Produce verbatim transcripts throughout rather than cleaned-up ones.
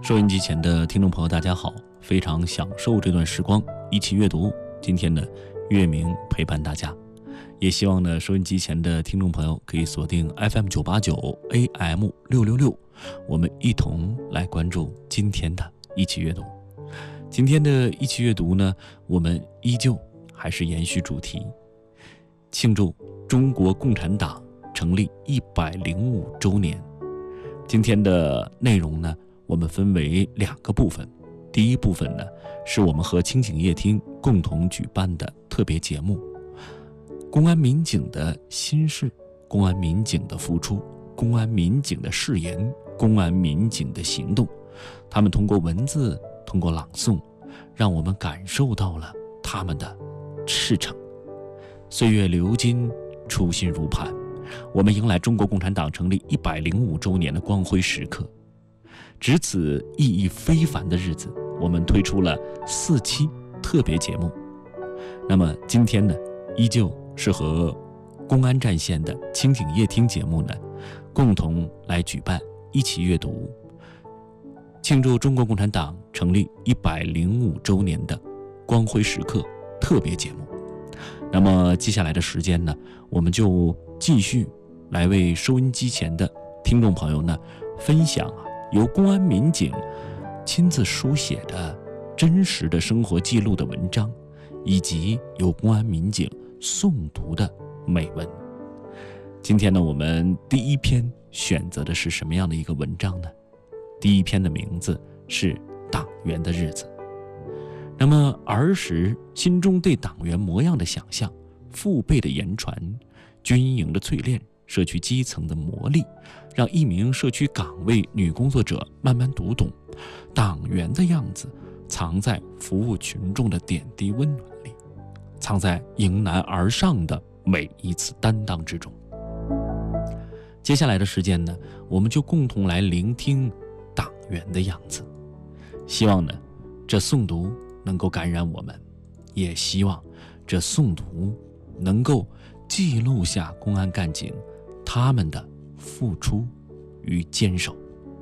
收音机前的听众朋友大家好，非常享受这段时光，一起阅读。今天的月明陪伴大家，也希望呢收音机前的听众朋友可以锁定 F M 九八九 A M 六六六，我们一同来关注今天的一起阅读。今天的一起阅读呢，我们依旧还是延续主题，庆祝中国共产党成立一百零五周年。今天的内容呢，我们分为两个部分。第一部分呢，是我们和清醒夜听共同举办的特别节目，公安民警的心事，公安民警的付出，公安民警的誓言，公安民警的行动。他们通过文字，通过朗诵，让我们感受到了他们的赤诚。岁月流金，初心如磐，我们迎来中国共产党成立一百零五周年的光辉时刻。值此意义非凡的日子，我们推出了四期特别节目。那么今天呢，依旧是和公安战线的清醒夜听节目呢，共同来举办一起阅读，庆祝中国共产党成立一百零五周年的光辉时刻特别节目。那么接下来的时间呢，我们就继续来为收音机前的听众朋友呢分享啊，由公安民警亲自书写的真实的生活记录的文章，以及由公安民警诵读的美文。今天呢，我们第一篇选择的是什么样的一个文章呢？第一篇的名字是《党员的日子》。那么儿时心中对党员模样的想象，父辈的言传，军营的淬炼，社区基层的磨砺，让一名社区岗位女工作者慢慢读懂党员的样子，藏在服务群众的点滴温暖里，藏在迎难而上的每一次担当之中。接下来的时间呢，我们就共同来聆听党员的样子。希望呢，这诵读能够感染我们，也希望这诵读能够记录下公安干警他们的付出与坚守。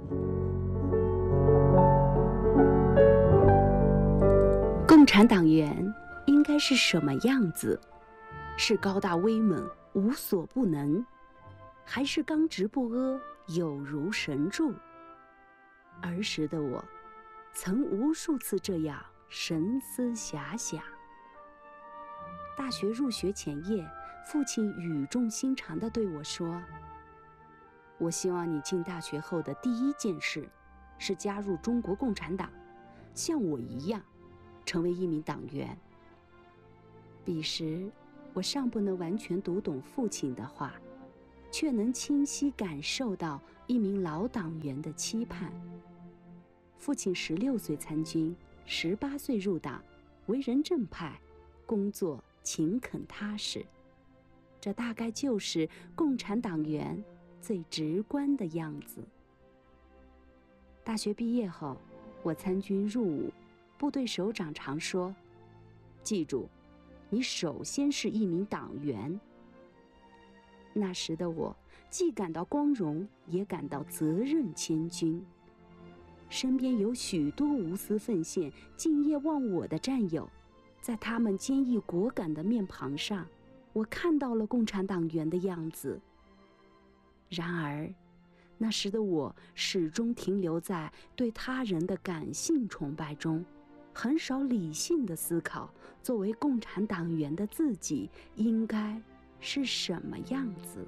共产党员应该是什么样子？是高大威猛，无所不能，还是刚直不阿，有如神助？儿时的我曾无数次这样神思遐想。大学入学前夜，父亲语重心长地对我说，我希望你进大学后的第一件事是加入中国共产党，像我一样成为一名党员。彼时我尚不能完全读懂父亲的话，却能清晰感受到一名老党员的期盼。父亲十六岁参军，十八岁入党，为人正派，工作勤恳踏实，这大概就是共产党员最直观的样子。大学毕业后，我参军入伍，部队首长常说，记住，你首先是一名党员。那时的我既感到光荣，也感到责任千钧。身边有许多无私奉献、敬业忘我的战友，在他们坚毅果敢的面庞上，我看到了共产党员的样子。然而那时的我始终停留在对他人的感性崇拜中，很少理性的思考作为共产党员的自己应该是什么样子。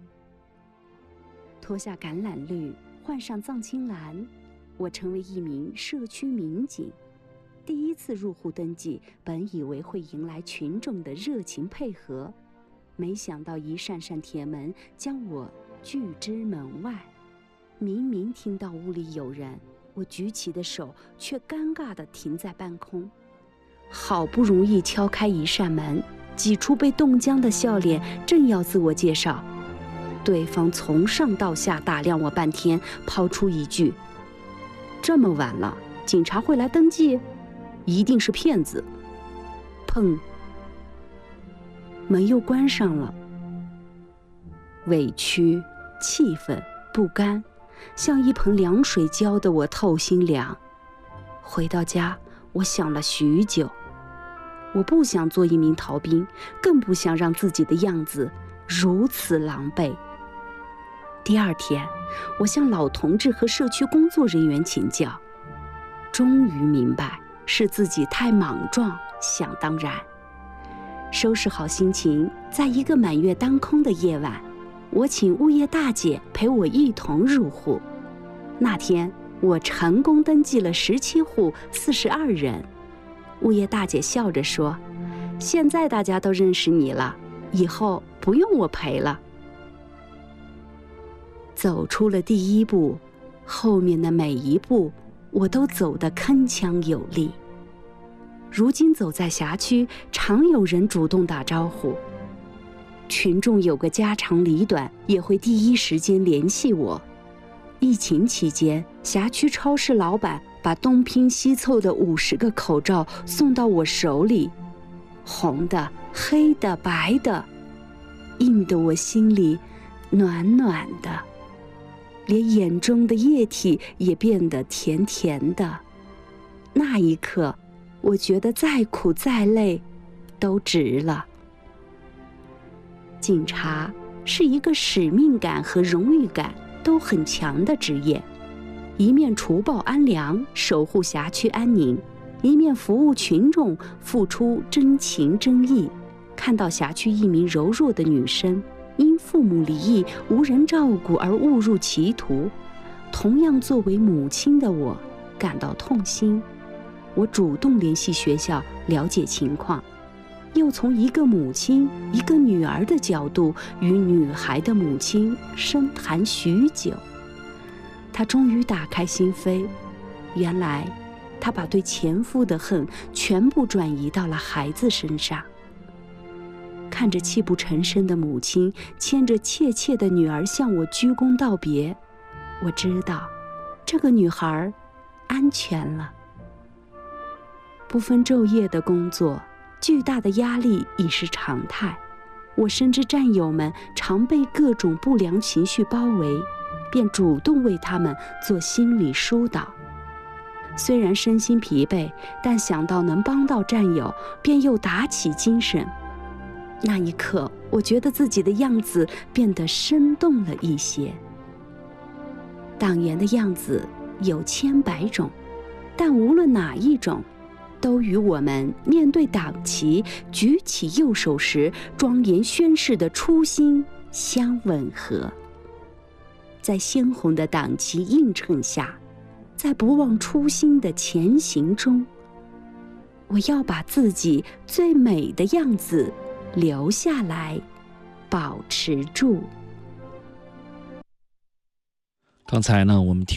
脱下橄榄绿，换上藏青蓝，我成为一名社区民警。第一次入户登记，本以为会迎来群众的热情配合，没想到一扇扇铁门将我拒之门外。明明听到屋里有人，我举起的手却尴尬地停在半空。好不容易敲开一扇门，挤出被冻僵的笑脸，正要自我介绍，对方从上到下打量我半天，抛出一句，这么晚了，警察会来登记？一定是骗子。砰，门又关上了。委屈、气愤、不甘， 像一盆凉水浇得我透心凉。回到家，我想了许久，我不想做一名逃兵，更不想让自己的样子如此狼狈。第二天，我向老同志和社区工作人员请教，终于明白是自己太莽撞，想当然。收拾好心情，在一个满月当空的夜晚，我请物业大姐陪我一同入户。那天我成功登记了十七户四十二人。物业大姐笑着说，现在大家都认识你了，以后不用我陪了。走出了第一步，后面的每一步我都走得铿锵有力。如今走在辖区，常有人主动打招呼，群众有个家长里短，也会第一时间联系我。疫情期间，辖区超市老板把东拼西凑的五十个口罩送到我手里，红的、黑的、白的，映得我心里暖暖的，连眼中的液体也变得甜甜的。那一刻，我觉得再苦再累都值了。警察是一个使命感和荣誉感都很强的职业，一面除暴安良，守护辖区安宁，一面服务群众，付出真情真意。看到辖区一名柔弱的女生因父母离异无人照顾而误入歧途，同样作为母亲的我感到痛心。我主动联系学校了解情况，又从一个母亲、一个女儿的角度与女孩的母亲深谈许久。她终于打开心扉，原来她把对前夫的恨全部转移到了孩子身上。看着泣不成声的母亲牵着怯怯的女儿向我鞠躬道别，我知道这个女孩安全了。不分昼夜的工作，巨大的压力已是常态。我深知战友们常被各种不良情绪包围，便主动为他们做心理疏导。虽然身心疲惫，但想到能帮到战友，便又打起精神。那一刻，我觉得自己的样子变得生动了一些。党员的样子有千百种，但无论哪一种，都与我们面对党旗举起右手时庄严宣誓的初心相吻合。在鲜红的党旗映衬下，在不忘初心的前行中，我要把自己最美的样子留下来，保持住。 刚才呢，我们听